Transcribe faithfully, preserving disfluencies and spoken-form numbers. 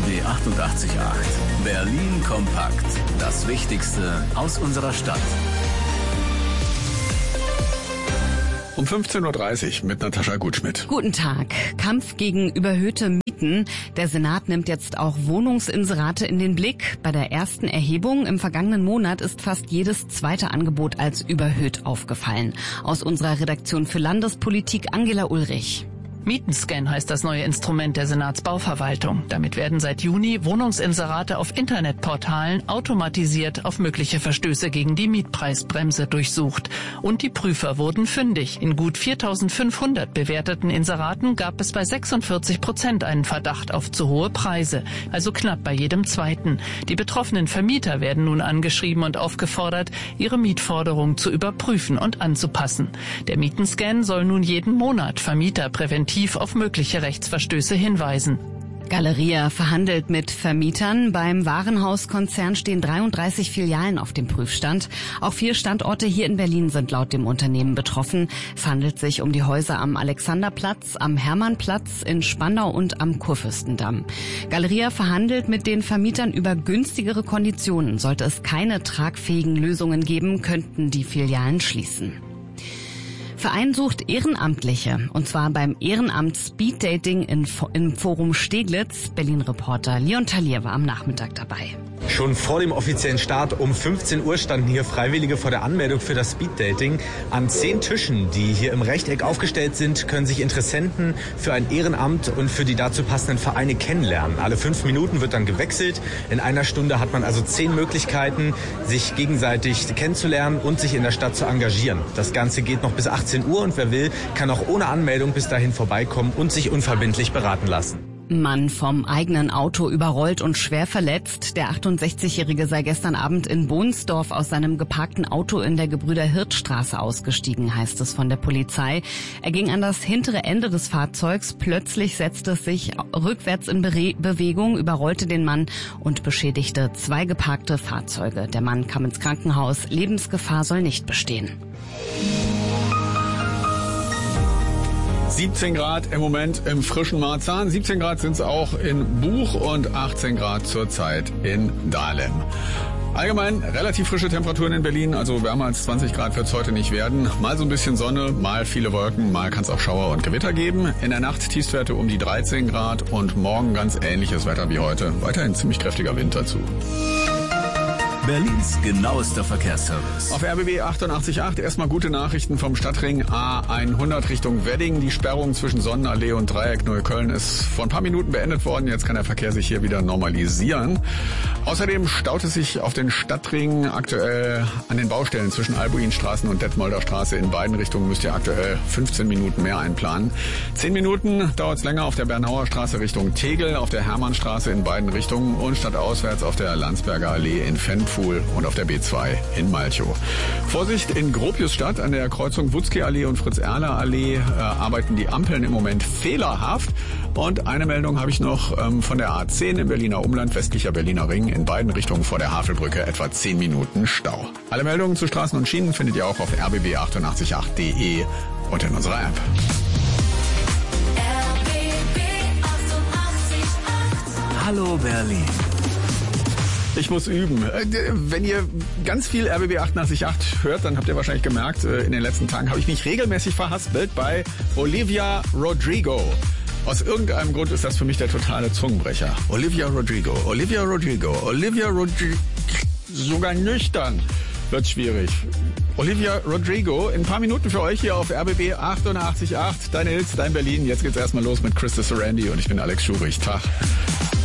B achtundachtzig Komma acht. Berlin kompakt. Das Wichtigste aus unserer Stadt. Um fünfzehn Uhr dreißig mit Natascha Gutschmidt. Guten Tag. Kampf gegen überhöhte Mieten. Der Senat nimmt jetzt auch Wohnungsinserate in den Blick. Bei der ersten Erhebung im vergangenen Monat ist fast jedes zweite Angebot als überhöht aufgefallen. Aus unserer Redaktion für Landespolitik Angela Ulrich. Mietenscan heißt das neue Instrument der Senatsbauverwaltung. Damit werden seit Juni Wohnungsinserate auf Internetportalen automatisiert auf mögliche Verstöße gegen die Mietpreisbremse durchsucht. Und die Prüfer wurden fündig. In gut viertausendfünfhundert bewerteten Inseraten gab es bei sechsundvierzig Prozent einen Verdacht auf zu hohe Preise, also knapp bei jedem zweiten. Die betroffenen Vermieter werden nun angeschrieben und aufgefordert, ihre Mietforderung zu überprüfen und anzupassen. Der Mietenscan soll nun jeden Monat Vermieter präventiv auf mögliche Rechtsverstöße hinweisen. Galeria verhandelt mit Vermietern. Beim Warenhauskonzern stehen dreiunddreißig Filialen auf dem Prüfstand. Auch vier Standorte hier in Berlin sind laut dem Unternehmen betroffen. Es handelt sich um die Häuser am Alexanderplatz, am Hermannplatz, in Spandau und am Kurfürstendamm. Galeria verhandelt mit den Vermietern über günstigere Konditionen. Sollte es keine tragfähigen Lösungen geben, könnten die Filialen schließen. Verein sucht Ehrenamtliche, und zwar beim Ehrenamt Speed Dating in, im Forum Steglitz. Berlin-Reporter Leon Talier war am Nachmittag dabei. Schon vor dem offiziellen Start um fünfzehn Uhr standen hier Freiwillige vor der Anmeldung für das Speed Dating. An zehn Tischen, die hier im Rechteck aufgestellt sind, können sich Interessenten für ein Ehrenamt und für die dazu passenden Vereine kennenlernen. Alle fünf Minuten wird dann gewechselt. In einer Stunde hat man also zehn Möglichkeiten, sich gegenseitig kennenzulernen und sich in der Stadt zu engagieren. Das Ganze geht noch bis achtzehn Uhr und wer will, kann auch ohne Anmeldung bis dahin vorbeikommen und sich unverbindlich beraten lassen. Mann vom eigenen Auto überrollt und schwer verletzt. Der achtundsechzigjährige sei gestern Abend in Bohnsdorf aus seinem geparkten Auto in der Gebrüder-Hirt-Straße ausgestiegen, heißt es von der Polizei. Er ging an das hintere Ende des Fahrzeugs. Plötzlich setzte es sich rückwärts in Be- Bewegung, überrollte den Mann und beschädigte zwei geparkte Fahrzeuge. Der Mann kam ins Krankenhaus. Lebensgefahr soll nicht bestehen. siebzehn Grad im Moment im frischen Marzahn. siebzehn Grad sind es auch in Buch und achtzehn Grad zurzeit in Dahlem. Allgemein relativ frische Temperaturen in Berlin, also wärmer als zwanzig Grad wird es heute nicht werden. Mal so ein bisschen Sonne, mal viele Wolken, mal kann es auch Schauer und Gewitter geben. In der Nacht Tiefstwerte um die dreizehn Grad und morgen ganz ähnliches Wetter wie heute. Weiterhin ziemlich kräftiger Wind dazu. Berlins genauester Verkehrsservice. Auf R B B achtundachtzig Komma acht erstmal gute Nachrichten vom Stadtring A hundert Richtung Wedding. Die Sperrung zwischen Sonnenallee und Dreieck Neukölln ist vor ein paar Minuten beendet worden. Jetzt kann der Verkehr sich hier wieder normalisieren. Außerdem staut es sich auf den Stadtring aktuell an den Baustellen zwischen Albuinstraßen und Detmolder Straße. In beiden Richtungen müsst ihr aktuell fünfzehn Minuten mehr einplanen. zehn Minuten dauert es länger auf der Bernauer Straße Richtung Tegel, auf der Hermannstraße in beiden Richtungen und stadtauswärts auf der Landsberger Allee in Fendt und auf der B zwei in Malchow. Vorsicht in Gropiusstadt an der Kreuzung Wutzki-Allee und Fritz-Erler-Allee äh, arbeiten die Ampeln im Moment fehlerhaft. Und eine Meldung habe ich noch ähm, von der A zehn im Berliner Umland, westlicher Berliner Ring, in beiden Richtungen vor der Havelbrücke etwa zehn Minuten Stau. Alle Meldungen zu Straßen und Schienen findet ihr auch auf r b b achtundachtzig Komma acht punkt de und in unserer App. R B B achtundachtzig Komma acht. Hallo Berlin. Ich muss üben. Wenn ihr ganz viel R B B achtundachtzig Komma acht hört, dann habt ihr wahrscheinlich gemerkt, in den letzten Tagen habe ich mich regelmäßig verhaspelt bei Olivia Rodrigo. Aus irgendeinem Grund ist das für mich der totale Zungenbrecher. Olivia Rodrigo, Olivia Rodrigo, Olivia Rodrigo. Sogar nüchtern wird schwierig. Olivia Rodrigo, in ein paar Minuten für euch hier auf R B B achtundachtzig Komma acht. Dein Hits, dein Berlin. Jetzt geht's erstmal los mit Christa Sorandi und ich bin Alex Schurich. Tag.